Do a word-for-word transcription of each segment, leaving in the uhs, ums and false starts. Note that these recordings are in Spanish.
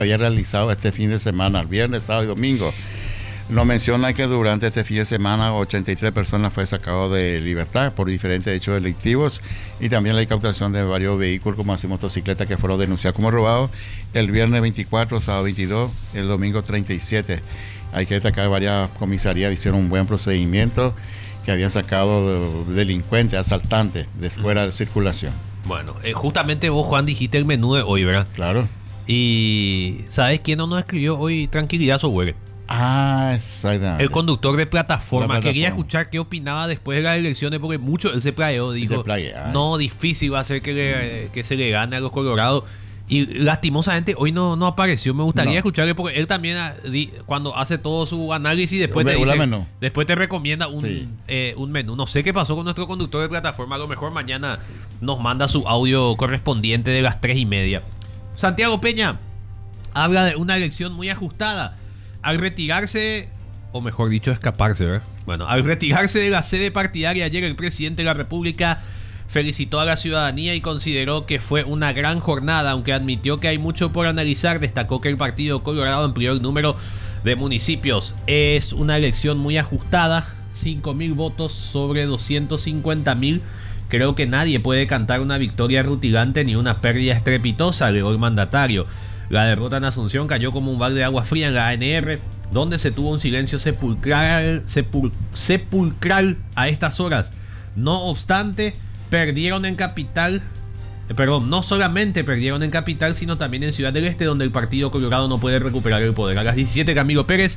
había realizado este fin de semana, el viernes, sábado y domingo. Nos menciona que durante este fin de semana ochenta y tres personas fue sacado de libertad por diferentes hechos delictivos y también la incautación de varios vehículos como así motocicletas que fueron denunciados como robados el viernes veinticuatro, sábado veintidós, el domingo treinta y siete. Hay que destacar varias comisarías hicieron un buen procedimiento que habían sacado de delincuentes, asaltantes de fuera de circulación. Bueno, eh, justamente vos, Juan, dijiste el menú de hoy, ¿verdad? Claro. Y ¿sabes quién no nos escribió hoy? Tranquilidad Software. Ah, exactamente. El conductor de plataforma. plataforma. Quería escuchar qué opinaba después de las elecciones, porque mucho él se playó, dijo, playa, no, difícil va a ser que, le, que se le gane a los Colorados. Y lastimosamente hoy no, no apareció. Me gustaría no. escucharle, porque él también cuando hace todo su análisis después te dice, después te recomienda un, sí. eh, un menú. No sé qué pasó con nuestro conductor de plataforma. A lo mejor mañana nos manda su audio correspondiente de las tres y media. Santiago Peña habla de una elección muy ajustada. Al retirarse, o mejor dicho, escaparse, ¿verdad? Bueno, al retirarse de la sede partidaria ayer, el presidente de la República felicitó a la ciudadanía y consideró que fue una gran jornada, aunque admitió que hay mucho por analizar. Destacó que el Partido Colorado amplió el número de municipios. Es una elección muy ajustada, cinco mil votos sobre doscientos cincuenta mil. Creo que nadie puede cantar una victoria rutilante ni una pérdida estrepitosa, agregó el mandatario. La derrota en Asunción cayó como un balde de agua fría en la A N R, donde se tuvo un silencio sepulcral, sepul, sepulcral a estas horas. No obstante, perdieron en Capital, eh, perdón, no solamente perdieron en Capital, sino también en Ciudad del Este, donde el Partido Colorado no puede recuperar el poder. A las diecisiete, Camilo Pérez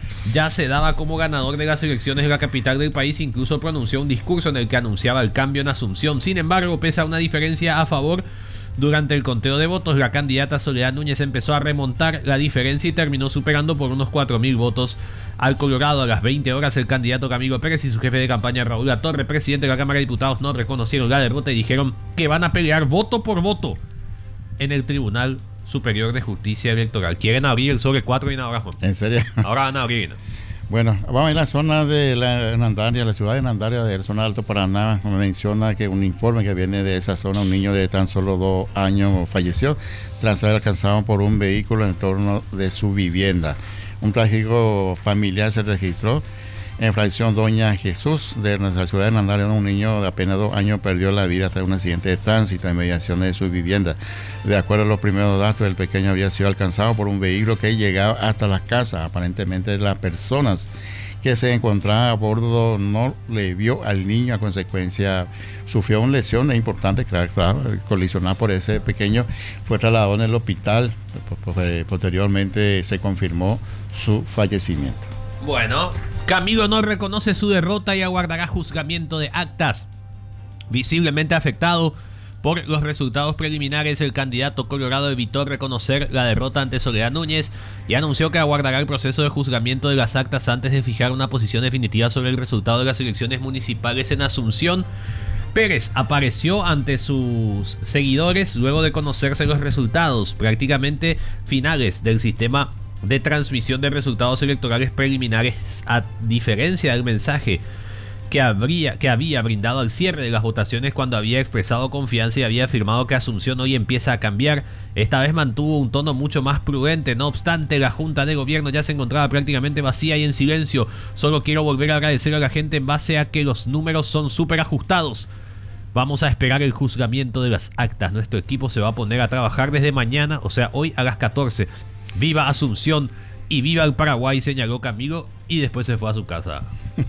ya se daba como ganador de las elecciones de la capital del país, incluso pronunció un discurso en el que anunciaba el cambio en Asunción. Sin embargo, pese a una diferencia a favor, durante el conteo de votos, la candidata Soledad Núñez empezó a remontar la diferencia y terminó superando por unos cuatro mil votos al Colorado. A las veinte horas, el candidato Camilo Pérez y su jefe de campaña Raúl Latorre, presidente de la Cámara de Diputados, no reconocieron la derrota y dijeron que van a pelear voto por voto en el Tribunal Superior de Justicia Electoral. Quieren abrir el sobre cuatro y nada más. ¿En serio? Ahora van a abrir. Bueno, vamos a ir a la zona de la Hernandaria, la ciudad de Hernandaria, de la zona de Alto Paraná. Me menciona que un informe que viene de esa zona, un niño de tan solo dos años falleció tras ser alcanzado por un vehículo en torno de su vivienda. Un trágico familiar se registró en fracción Doña Jesús de la ciudad de Hernandaria. Un niño de apenas dos años perdió la vida tras un accidente de tránsito en mediaciones de su vivienda. De acuerdo a los primeros datos, el pequeño había sido alcanzado por un vehículo que llegaba hasta las casas. Aparentemente las personas que se encontraban a bordo no le vio al niño, a consecuencia sufrió una lesión importante, claro, claro, colisionada por ese pequeño, fue trasladado en el hospital. Posteriormente se confirmó su fallecimiento. Bueno, Camilo no reconoce su derrota y aguardará juzgamiento de actas. Visiblemente afectado por los resultados preliminares, el candidato colorado evitó reconocer la derrota ante Soledad Núñez y anunció que aguardará el proceso de juzgamiento de las actas antes de fijar una posición definitiva sobre el resultado de las elecciones municipales en Asunción. Pérez apareció ante sus seguidores luego de conocerse los resultados prácticamente finales del sistema de transmisión de resultados electorales preliminares, a diferencia del mensaje que, habría, que había brindado al cierre de las votaciones, cuando había expresado confianza y había afirmado que Asunción hoy empieza a cambiar. Esta vez mantuvo un tono mucho más prudente. No obstante, la Junta de Gobierno ya se encontraba prácticamente vacía y en silencio. Solo quiero volver a agradecer a la gente en base a que los números son súper ajustados. Vamos a esperar el juzgamiento de las actas. Nuestro equipo se va a poner a trabajar desde mañana, o sea, hoy a las catorce. Viva Asunción y viva el Paraguay, señaló Camilo, y después se fue a su casa.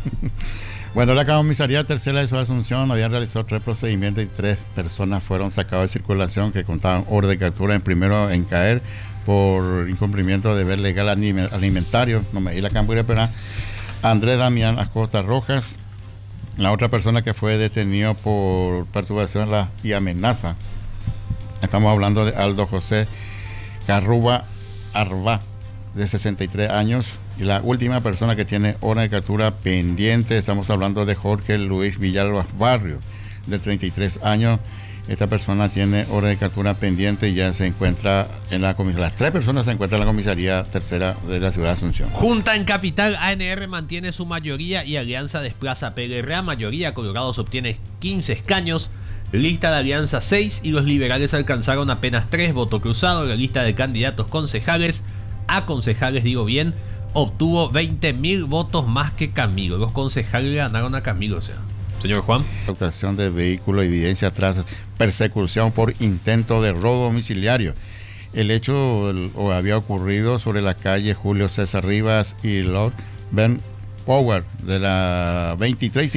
Bueno, la comisaría tercera de Ciudad de Asunción había realizado tres procedimientos y tres personas fueron sacadas de circulación que contaban orden de captura. En primero en caer por incumplimiento de deber legal alimentario, no me di la Campo Irapera, Andrés Damián Acosta Rojas. La otra persona que fue detenido por perturbación y amenaza, estamos hablando de Aldo José Carruba Arba, de sesenta y tres años. Y la última persona que tiene orden de captura pendiente, estamos hablando de Jorge Luis Villalba Barrio, de treinta y tres años. Esta persona tiene orden de captura pendiente y ya se encuentra en la comisaría. Las tres personas se encuentran en la comisaría tercera de la ciudad de Asunción. Junta en Capital, A N R mantiene su mayoría y Alianza desplaza a P L R A. Mayoría, Colorados obtiene quince escaños. Lista de Alianza seis y los liberales alcanzaron apenas tres votos cruzados. La lista de candidatos concejales, a concejales digo bien, obtuvo veinte mil votos más que Camilo. Los concejales ganaron a Camilo, o sea. Señor Juan. Incautación de vehículo, evidencia tras persecución por intento de robo domiciliario. El hecho el, o había ocurrido sobre la calle Julio César Rivas y Lord Ben Power de la veintitrés